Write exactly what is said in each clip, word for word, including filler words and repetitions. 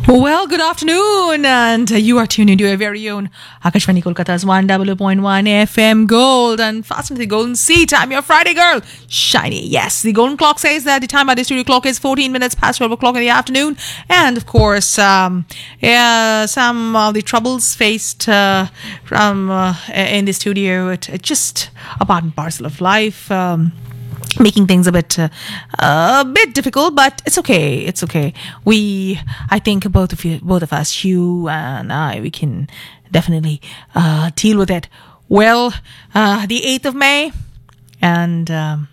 Well, good afternoon, and uh, you are tuned into your very own Akashvani Kolkata's one oh oh point one F M Gold, and fasten to the golden seat. I'm your Friday girl, Shiny. Yes, the golden clock says that the time by the studio clock is fourteen minutes past twelve o'clock in the afternoon, and of course, um, yeah, some of the troubles faced uh, from uh, in the studio. It, it just a part and parcel of life. Um, making things a bit uh, a bit difficult, but it's okay, it's okay. We I think both of you both of us, you and I, we can definitely uh, deal with it. Well, uh, the eighth of May, and um,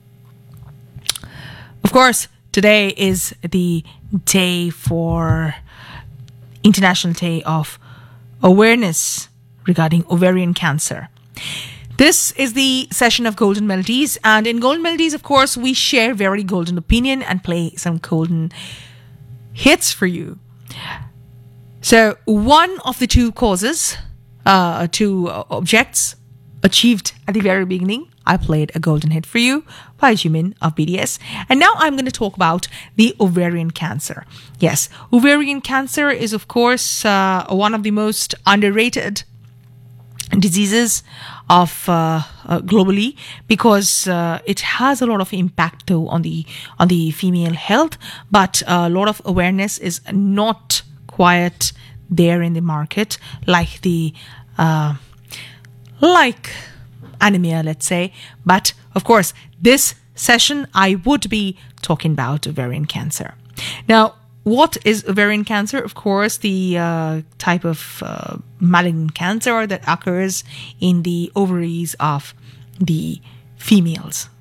of course today is the day for International Day of Awareness regarding ovarian cancer. This is the session of Golden Melodies, and in Golden Melodies, of course, we share very golden opinion and play some golden hits for you. So one of the two causes, uh, two objects achieved at the very beginning, I played a golden hit for you by Jimin of B T S. And now I'm going to talk about the ovarian cancer. Yes, ovarian cancer is, of course, uh, one of the most underrated diseases of uh, uh, globally, because uh, it has a lot of impact though on the on the female health, but a lot of awareness is not quite there in the market like the uh, like anemia, let's say. But of course, this session I would be talking about ovarian cancer. Now, what is ovarian cancer? Of course, the uh, type of uh, malignant cancer that occurs in the ovaries of the females.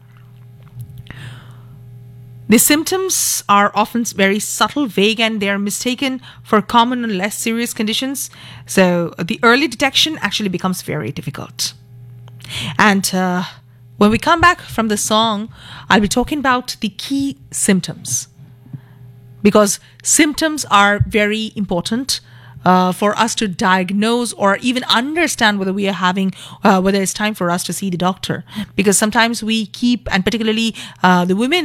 The symptoms are often very subtle, vague, and they are mistaken for common and less serious conditions. So the early detection actually becomes very difficult. And uh, when we come back from the song, I'll be talking about the key symptoms, because symptoms are very important uh, for us to diagnose or even understand whether we are having, uh, whether it's time for us to see the doctor. Because sometimes we keep, and particularly uh, the women